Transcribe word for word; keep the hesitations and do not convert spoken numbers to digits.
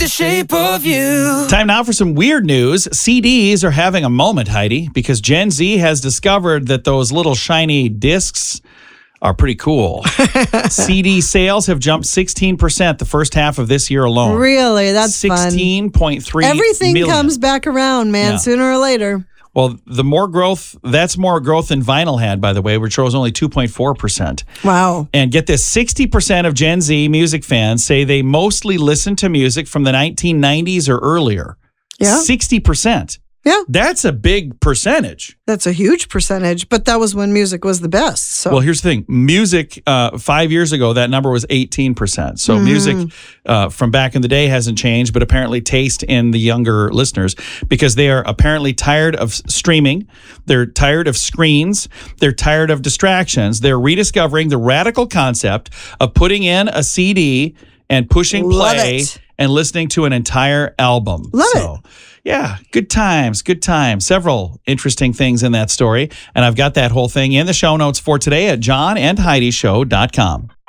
the shape of you. Time now for some weird news. C Ds are having a moment, Heidi, because Gen Z has discovered that those little shiny discs are pretty cool. C D sales have jumped sixteen percent the first half of this year alone. Really? That's sixteen point three fun. Everything million. comes back around, man, Yeah. sooner or later. Well, the more growth, that's more growth than vinyl had, by the way, which rose only two point four percent. Wow. And get this, sixty percent of Gen Z music fans say they mostly listen to music from the nineteen nineties or earlier. Yeah. sixty percent. Yeah. That's a big percentage. That's a huge percentage, but that was when music was the best. So. Well, here's the thing. Music, uh, five years ago, that number was eighteen percent. So Mm. music uh, from back in the day hasn't changed, but apparently taste in the younger listeners, because they are apparently tired of streaming. They're tired of screens. They're tired of distractions. They're rediscovering the radical concept of putting in a C D and pushing Love play it. and listening to an entire album. Love so, yeah, good times, good times. Several interesting things in that story. And I've got that whole thing in the show notes for today at john and heidi show dot com.